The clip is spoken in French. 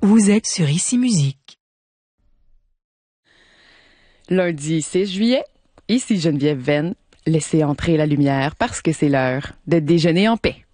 Vous êtes sur Ici Musique. Lundi 6 juillet, ici Geneviève Venn. Laissez entrer la lumière parce que c'est l'heure de déjeuner en paix.